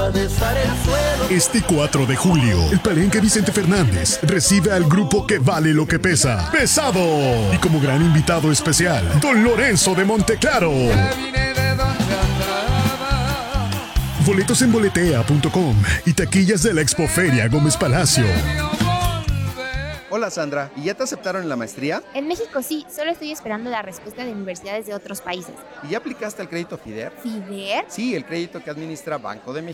Este 4 de julio, el Palenque Vicente Fernández recibe al grupo que vale lo que pesa, Pesado. Y como gran invitado especial, Don Lorenzo de Monteclaro. Boletos en boletea.com y taquillas de la Expoferia Gómez Palacio. Hola Sandra, ¿y ya te aceptaron en la maestría? En México sí, solo estoy esperando la respuesta de universidades de otros países. ¿Y ya aplicaste al crédito FIDER? ¿FIDER? Sí, el crédito que administra Banco de México.